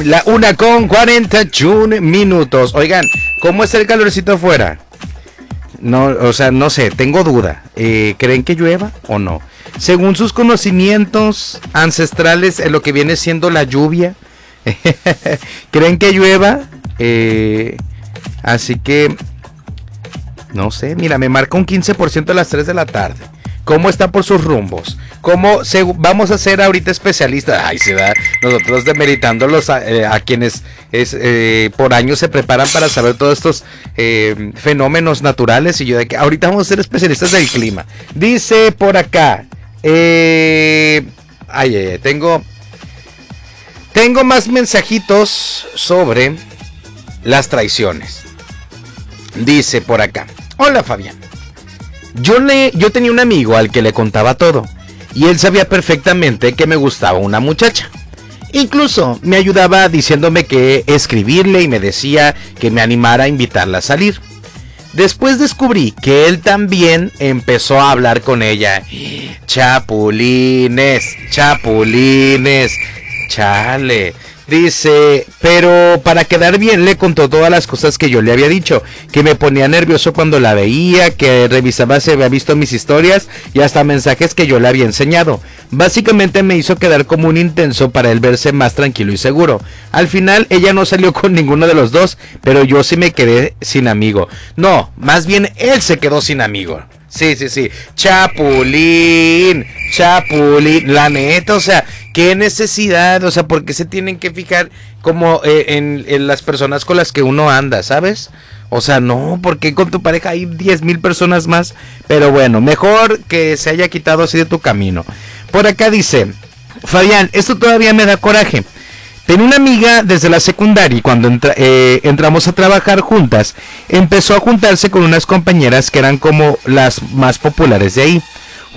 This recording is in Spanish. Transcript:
La 1:41 minutos. Oigan, ¿cómo está el calorcito afuera? No, o sea, no sé, tengo duda. ¿Creen que llueva o no? Según sus conocimientos ancestrales en lo que viene siendo la lluvia, ¿creen que llueva? Así que, no sé, mira, me marca un 15% a las 3 de la tarde. ¿Cómo está por sus rumbos? Vamos a ser ahorita especialistas? Ay, se da, nosotros demeritándolos a quienes por años se preparan para saber todos estos fenómenos naturales. Y yo de que ahorita vamos a ser especialistas del clima. Dice por acá, tengo más mensajitos sobre las traiciones. Dice por acá, hola Fabián. Yo tenía un amigo al que le contaba todo, y él sabía perfectamente que me gustaba una muchacha. Incluso me ayudaba diciéndome que escribirle y me decía que me animara a invitarla a salir. Después descubrí que él también empezó a hablar con ella. Chapulines, chale. Dice, pero para quedar bien le contó todas las cosas que yo le había dicho, que me ponía nervioso cuando la veía, que revisaba si había visto mis historias y hasta mensajes que yo le había enseñado. Básicamente me hizo quedar como un intenso para él verse más tranquilo y seguro. Al final ella no salió con ninguno de los dos, pero yo sí me quedé sin amigo. No, más bien él se quedó sin amigo. Sí. Chapulín. La neta, o sea, qué necesidad, o sea, ¿por qué se tienen que fijar como en las personas con las que uno anda, ¿sabes? O sea, no, porque con tu pareja hay 10,000 personas más. Pero bueno, mejor que se haya quitado así de tu camino. Por acá dice, Fabián, esto todavía me da coraje. Tenía una amiga desde la secundaria y cuando entramos a trabajar juntas, empezó a juntarse con unas compañeras que eran como las más populares de ahí.